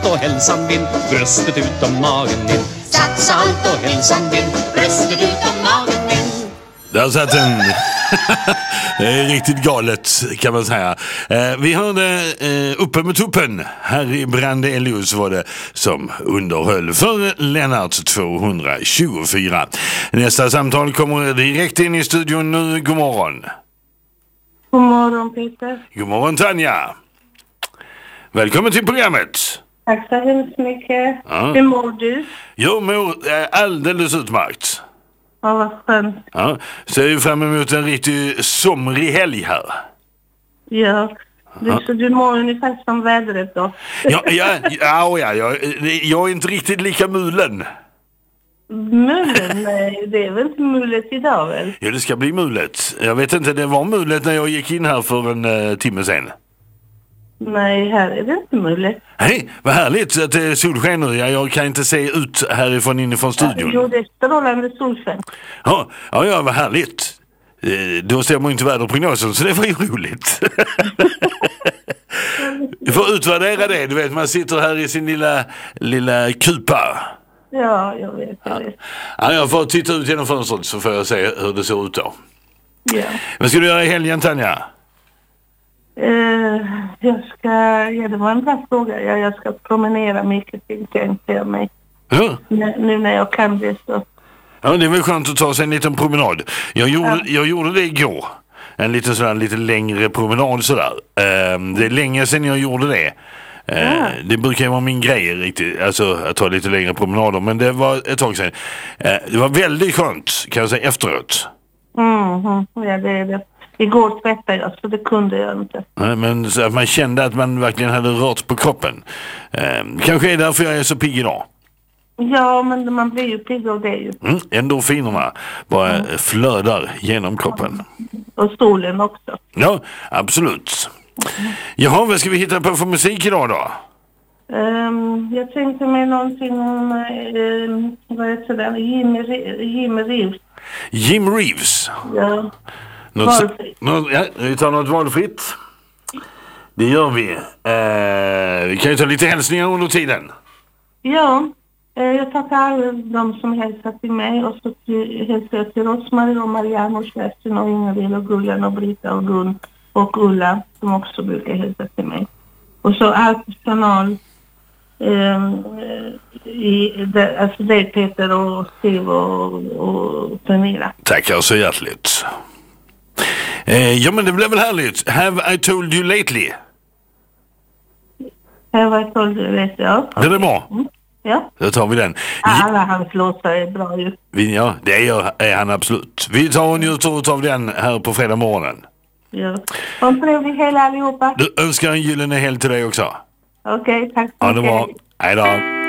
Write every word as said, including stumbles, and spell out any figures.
och hälsan din, bröstet utom magen din. Satt salt och hälsan din, bröstet utom magen din. Där satt den. Det är riktigt galet kan man säga. Eh, vi hörde eh, Uppe med tuppen. Harry Brande Elius var det som underhöll för Lennart tvåhundratjugofyra. Nästa samtal kommer direkt in i studion nu. God morgon. God morgon Peter. God morgon Tanja. Välkommen till programmet. Tack så hemskt mycket. Ja. Hur mår du? Jag mår eh, alldeles utmärkt. Ja, vad skönt. Ja, ser ju fram emot en riktigt somrig helg här. Ja, du, Ja. så du mår ungefär som vädret då? Ja, ja, ja, ja, ja, jag är inte riktigt lika mulen. Mulen? Nej, det är väl inte mulet idag väl? Ja, det ska bli mulet. Jag vet inte, det var mulet när jag gick in här för en uh, timme sedan. Nej, här är det inte mulet. Hej, vad härligt att det är solsken nu. Ja, jag kan inte se ut härifrån inifrån studion. Jo, det är strålande solsken. Ja, ja, ja, vad härligt. Eh, Då stämmer inte väderprognosen, så det var ju roligt. Du får utvärdera det, du vet, man sitter här i sin lilla, lilla kupa. Ja, jag vet, jag vet. Ja, jag får titta ut genom fönstret så får jag se hur det ser ut då. Ja. Vad ska du göra i helgen, Tanja? Uh, jag ska, ja det var en bra fråga. Ja, jag ska promenera mycket till jag mig. Ja. Nu, nu när jag kan det så. Ja, det är väl skönt att ta sig en liten promenad. Jag gjorde, ja. jag gjorde det igår. En liten sådär, lite längre promenad sådär. Uh, det är länge sedan jag gjorde det. Uh, ja. Det brukar ju vara min grej riktigt, alltså att ta lite längre promenader. Men det var ett tag sedan. Uh, det var väldigt skönt, kan jag säga, efteråt. Mm, ja, det är det. Igår tvättade jag, så det kunde jag inte. Nej, men så att man kände att man verkligen hade rört på kroppen. Eh, kanske är därför jag är så pigg idag. Ja, men man blir ju pigg av det ju. Mm, endorfinerna bara mm. flödar genom kroppen. Och solen också. Ja, absolut. Mm. Jaha, vad ska vi hitta på för musik idag då? Um, jag tänkte mig någonting om, um, vad heter det, Jim, Jim Reeves. Jim Reeves? Ja. Något, Valfritt. Något, ja, vi tar något valfritt. Det gör vi. Eh, vi kan ju ta lite hälsningar under tiden. Ja, eh, jag tackar alla de som hälsar till mig. Och så till, hälsar jag till Rosmarie och Marianne och Kerstin och Ingrid och Gullan och Brita och Gun och Ulla som också brukar hälsa till mig. Och så all personal eh, i, de, alltså det Peter och Steve och, och Pernilla. Tackar så hjärtligt. Eh, ja, men det blev väl härligt. Have I told you lately? Have I told you lately, ja. Det är bra. Mm. Ja. Då tar vi den. Alla hans låtar är bra ju. Vi, ja, det är, är han absolut. Vi tar och njuter av den här på fredag morgonen. Ja. Och en trevlig helg allihopa. Du önskar en gyllene helg till dig också. Okej, okay, tack så mycket. Ja, det var. Hej då.